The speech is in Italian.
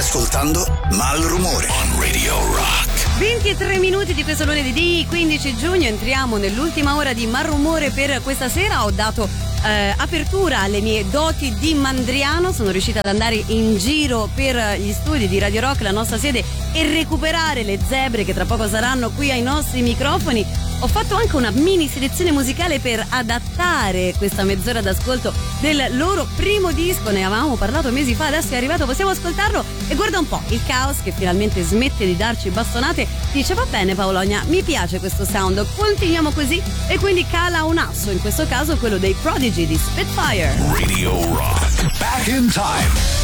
ascoltando Malrumore on Radio Rock. 23 minuti di questo lunedì 15 giugno, entriamo nell'ultima ora di Malrumore per questa sera. Ho dato apertura alle mie doti di mandriano, sono riuscita ad andare in giro per gli studi di Radio Rock, la nostra sede, e recuperare le zebre che tra poco saranno qui ai nostri microfoni. Ho fatto anche una mini selezione musicale per adattare questa mezz'ora d'ascolto del loro primo disco, ne avevamo parlato mesi fa, adesso è arrivato, possiamo ascoltarlo. E guarda un po', il Caos, che finalmente smette di darci bastonate, dice: va bene Paolonia, mi piace questo sound, continuiamo così, e quindi cala un asso, in questo caso quello dei Prodigy di Spitfire. Radio Rock. Back in time.